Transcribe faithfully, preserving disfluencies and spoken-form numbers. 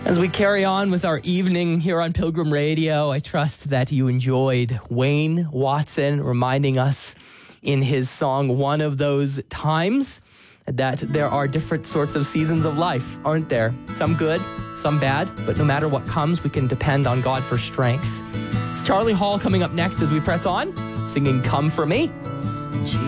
As we carry on with our evening here on Pilgrim Radio, I trust that you enjoyed Wayne Watson reminding us in his song, One of Those Times, that there are different sorts of seasons of life, aren't there? Some good, some bad, but no matter what comes, we can depend on God for strength. It's Charlie Hall coming up next as we press on, singing Come For Me.